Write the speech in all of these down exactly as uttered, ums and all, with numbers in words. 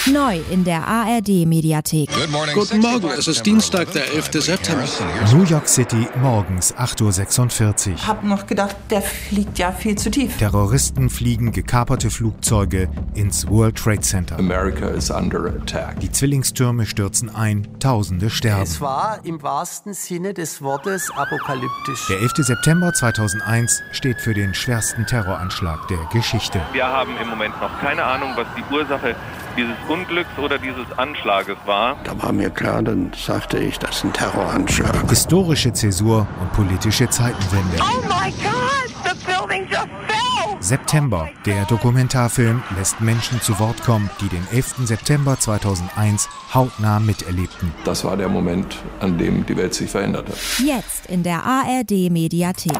Neu in der A R D-Mediathek. Guten Morgen, es ist Dienstag, der elfte September. New York City, morgens acht Uhr sechsundvierzig. Ich habe noch gedacht, der fliegt ja viel zu tief. Terroristen fliegen gekaperte Flugzeuge ins World Trade Center. America is under attack. Die Zwillingstürme stürzen ein, Tausende sterben. Es war im wahrsten Sinne des Wortes apokalyptisch. Der elfte September zweitausendeins steht für den schwersten Terroranschlag der Geschichte. Wir haben im Moment noch keine Ahnung, was die Ursache dieses Unglücks oder dieses Anschlages war. Da war mir klar, dann sagte ich, das ist ein Terroranschlag. Historische Zäsur und politische Zeitenwende. Oh my God, the building just fell! September. Der Dokumentarfilm lässt Menschen zu Wort kommen, die den elften September zweitausendeins hautnah miterlebten. Das war der Moment, an dem die Welt sich verändert hat. Jetzt in der A R D-Mediathek.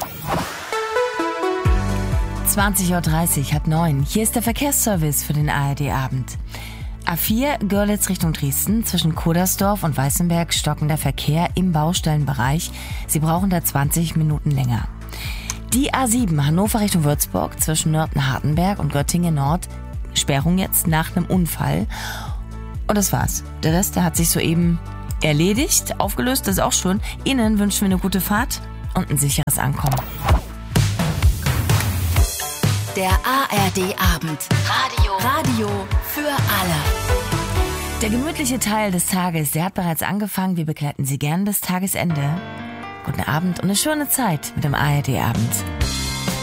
zwanzig Uhr dreißig, halb neun. Hier ist der Verkehrsservice für den A R D-Abend. A vier Görlitz Richtung Dresden, zwischen Kodersdorf und Weißenberg stockender Verkehr im Baustellenbereich. Sie brauchen da zwanzig Minuten länger. Die A sieben Hannover Richtung Würzburg, zwischen Nörten-Hardenberg und Göttingen Nord. Sperrung jetzt nach einem Unfall. Und das war's. Der Rest, der hat sich soeben erledigt, aufgelöst, das ist auch schön. Ihnen wünschen wir eine gute Fahrt und ein sicheres Ankommen. Der A R D-Abend. Radio. Radio für alle. Der gemütliche Teil des Tages, der hat bereits angefangen. Wir begleiten Sie gern bis Tagesende. Guten Abend und eine schöne Zeit mit dem A R D-Abend.